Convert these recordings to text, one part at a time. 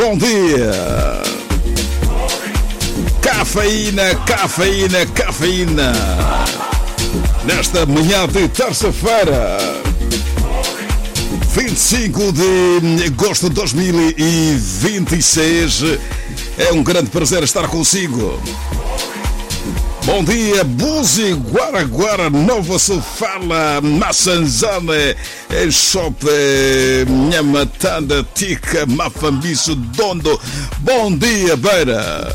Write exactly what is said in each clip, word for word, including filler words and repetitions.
Bom dia! Cafeína, cafeína, cafeína! Nesta manhã de terça-feira, vinte e cinco de agosto de dois mil e vinte e seis, é um grande prazer estar consigo. Bom dia, Buzi, Guaraguara, Nova Sofala, Massanzane, Chope, Nhamatanda, Tica, Mafambiço, Dondo. Bom dia, Beira.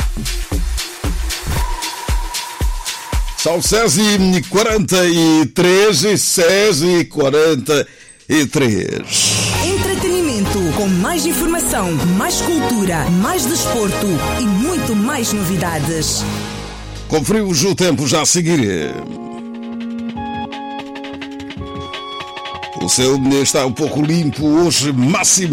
São seis e quarenta e três, seis e quarenta e três. Entretenimento, com mais informação, mais cultura, mais desporto e muito mais novidades. Conferimos o tempo já a seguir. O céu está um pouco limpo hoje, máxima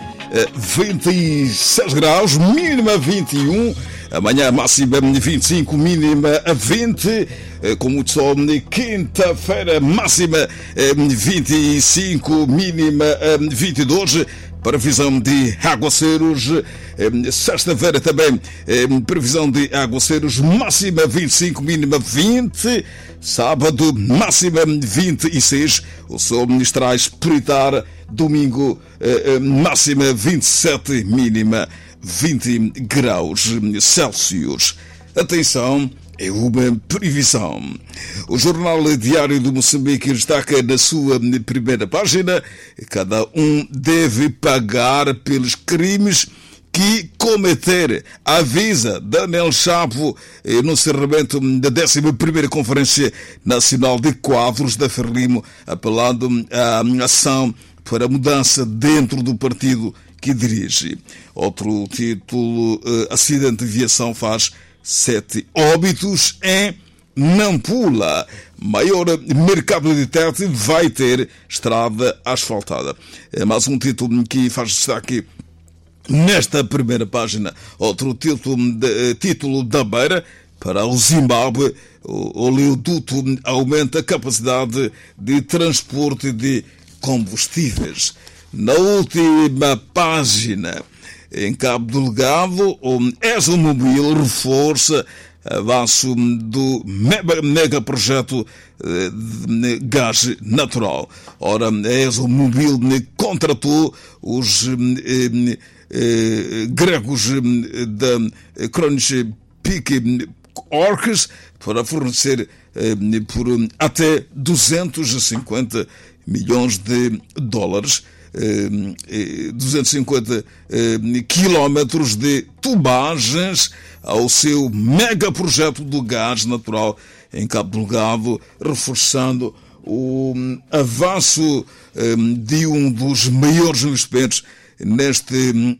vinte e seis graus, mínima vinte e um. Amanhã máxima vinte e cinco, mínima vinte. Com muito sol. Quinta-feira máxima vinte e cinco, mínima vinte e dois. Previsão de aguaceiros. Sexta-feira também previsão de aguaceiros, máxima vinte e cinco, mínima vinte. Sábado máxima vinte e seis. O sol estará a espreitar. Domingo máxima vinte e sete, mínima vinte graus Celsius. Atenção, é uma previsão. O Jornal Diário de Moçambique destaca na sua primeira página: cada um deve pagar pelos crimes que cometer, avisa Daniel Chapo no encerramento da décima primeira Conferência Nacional de Quadros da Frelimo, apelando à ação para mudança dentro do partido que dirige. Outro título: acidente de viação faz sete óbitos em Nampula. Maior mercado de tete vai ter estrada asfaltada. É mais um título que faz destaque nesta primeira página. Outro título, de, título da Beira: para o Zimbábue, o oleoduto aumenta a capacidade de transporte de combustíveis. Na última página, em Cabo Delgado, o ExxonMobil reforça avanço do mega, mega projeto de gás natural. Ora, a ExxonMobil contratou os eh, eh, gregos da Kronos Peak Orcas para fornecer eh, por até duzentos e cinquenta milhões de dólares, duzentos e cinquenta quilómetros de tubagens ao seu mega projeto do gás natural em Cabo Delgado, reforçando o avanço de um dos maiores investimentos neste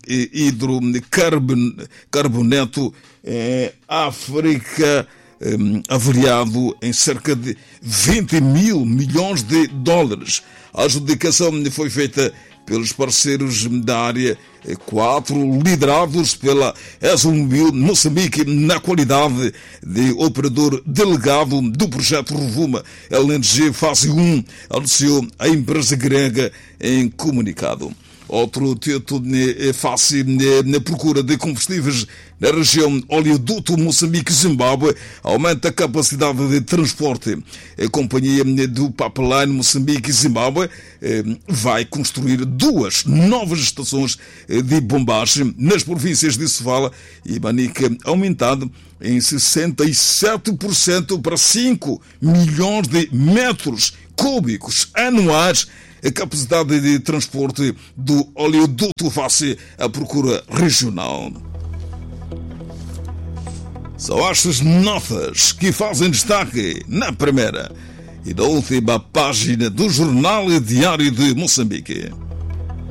hidrocarboneto em África, avaliado em cerca de vinte mil milhões de dólares. A adjudicação foi feita pelos parceiros da área quatro, liderados pela ExxonMobil Moçambique, na qualidade de operador delegado do projeto Rovuma L N G Fase um, anunciou a empresa grega em comunicado. Outro título: face na procura de combustíveis na região, oleoduto Moçambique-Zimbábue aumenta a capacidade de transporte. A companhia do Pipeline Moçambique-Zimbábue vai construir duas novas estações de bombagem nas províncias de Sofala e Manica, aumentado em sessenta e sete por cento para cinco milhões de metros cúbicos anuais a capacidade de transporte do oleoduto face à procura regional. São estas notas que fazem destaque na primeira e na última página do Jornal Diário de Moçambique.